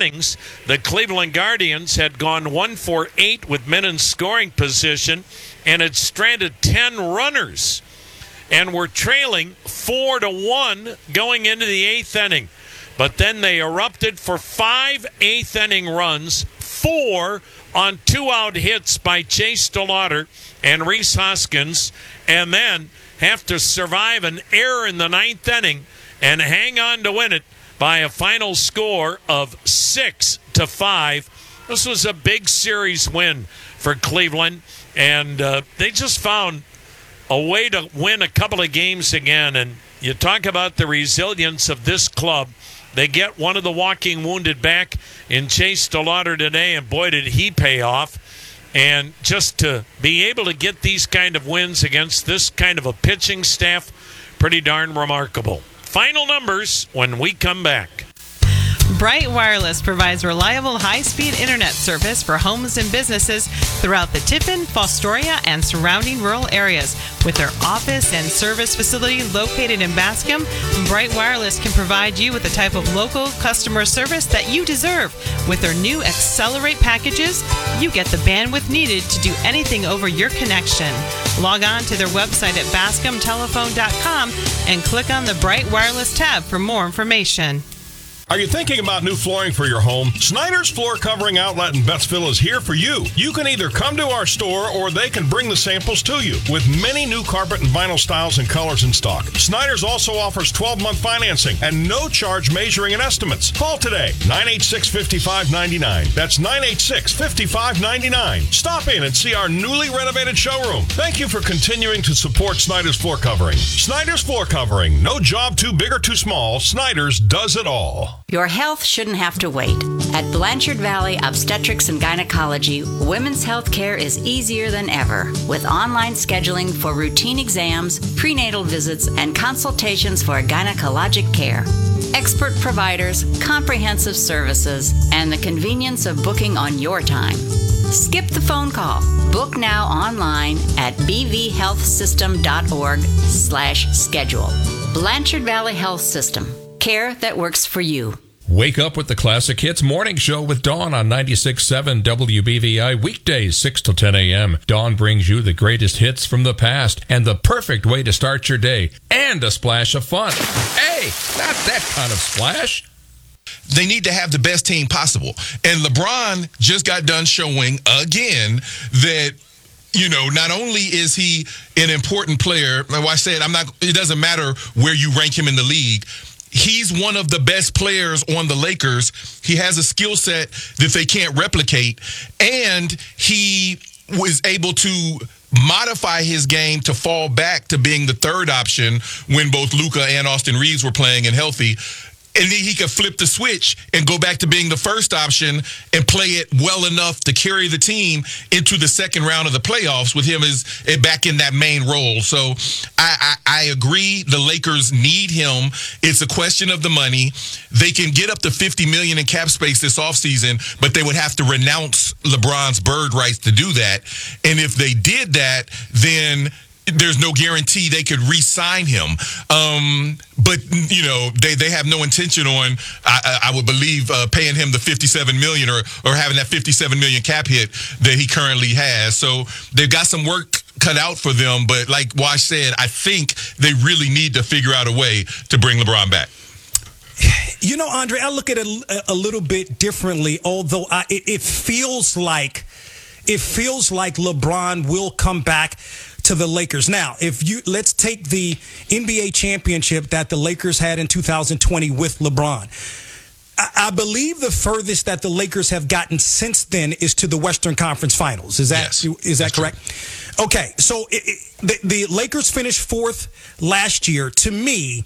innings, the Cleveland Guardians had gone 1 for 8 with men in scoring position and had stranded 10 runners and were trailing 4-1 going into the 8th inning. But then they erupted for 5 8th-inning runs, 4 on 2-out hits by Chase DeLauder and Rhys Hoskins, and then have to survive an error in the 9th inning and hang on to win it by a final score of 6-5. This was a big series win for Cleveland, and they just found a way to win a couple of games again. And you talk about the resilience of this club. They get one of the walking wounded back in Chase DeLauder today, and boy, did he pay off. And just to be able to get these kind of wins against this kind of a pitching staff, pretty darn remarkable. Final numbers when we come back. Bright Wireless provides reliable high-speed internet service for homes and businesses throughout the Tiffin, Fostoria, and surrounding rural areas. With their office and service facility located in Bascom, Bright Wireless can provide you with the type of local customer service that you deserve. With their new Accelerate packages, you get the bandwidth needed to do anything over your connection. Log on to their website at bascomtelephone.com and click on the Bright Wireless tab for more information. Are you thinking about new flooring for your home? Snyder's Floor Covering Outlet in Betsville is here for you. You can either come to our store or they can bring the samples to you with many new carpet and vinyl styles and colors in stock. Snyder's also offers 12-month financing and no charge measuring and estimates. Call today, 986-5599. That's 986-5599. Stop in and see our newly renovated showroom. Thank you for continuing to support Snyder's Floor Covering. Snyder's Floor Covering. No job too big or too small. Snyder's does it all. Your health shouldn't have to wait. At Blanchard Valley Obstetrics and Gynecology, women's health care is easier than ever with online scheduling for routine exams, prenatal visits, and consultations for gynecologic care. Expert providers, comprehensive services, and the convenience of booking on your time. Skip the phone call. Book now online at bvhealthsystem.org/schedule. Blanchard Valley Health System. Care that works for you. Wake up with the Classic Hits Morning Show with Dawn on 96.7 WBVI, weekdays 6 to 10 a.m. Dawn brings you the greatest hits from the past and the perfect way to start your day, and a splash of fun. Hey, not that kind of splash. They need to have the best team possible. And LeBron just got done showing again that, you know, not only is he an important player, like I said, it doesn't matter where you rank him in the league. He's one of the best players on the Lakers. He has a skill set that they can't replicate, and he was able to modify his game to fall back to being the third option when both Luka and Austin Reeves were playing and healthy. And then he could flip the switch and go back to being the first option and play it well enough to carry the team into the second round of the playoffs with him as back in that main role. So I agree the Lakers need him. It's a question of the money. They can get up to $50 million in cap space this offseason, but they would have to renounce LeBron's bird rights to do that. And if they did that, then there's no guarantee they could re-sign him. But, you know, they have no intention on, I would believe, paying him the $57 million or having that $57 million cap hit that he currently has. So they've got some work cut out for them. But like Wash said, I think they really need to figure out a way to bring LeBron back. You know, Andre, I look at it a little bit differently, although it feels like LeBron will come back to the Lakers. Now, let's take the NBA championship that the Lakers had in 2020 with LeBron. I believe the furthest that the Lakers have gotten since then is to the Western Conference Finals. Is that correct? True. Okay, so the Lakers finished fourth last year. To me,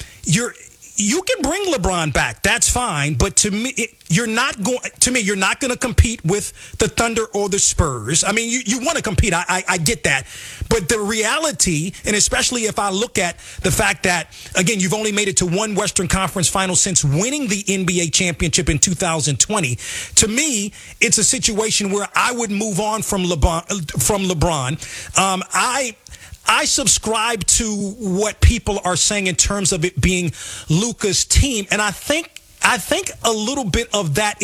you can bring LeBron back. That's fine. But to me, you're not going to compete with the Thunder or the Spurs. I mean, you want to compete. I get that. But the reality, and especially if I look at the fact that, again, you've only made it to one Western Conference final since winning the NBA championship in 2020. To me, it's a situation where I would move on from LeBron. I subscribe to what people are saying in terms of it being Luka's team, and I think a little bit of that